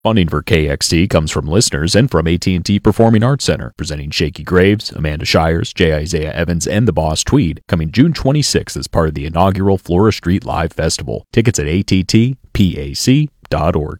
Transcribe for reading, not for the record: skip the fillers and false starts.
Funding for KXT comes from listeners and from AT&T Performing Arts Center, presenting Shakey Graves, Amanda Shires, J. Isaiah Evans, and the Boss Tweed, coming June 26th as part of the inaugural Flora Street Live Festival. Tickets at attpac.org.